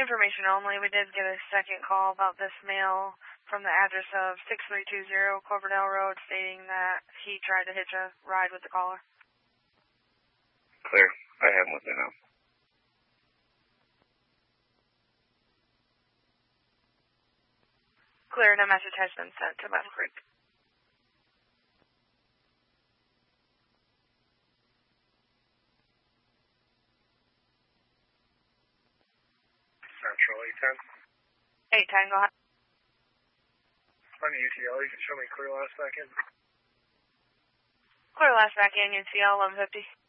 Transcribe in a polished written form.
Information only. We did get a second call about this male from the address of 6320 Cloverdale Road stating that he tried to hitch a ride with the caller. Clear. I have him with me now. Clear, and a message has been sent to Battle Creek. Central 810. 810, go ahead. On the UTL, you can show me clear last back in. Clear last back in, UTL 1150.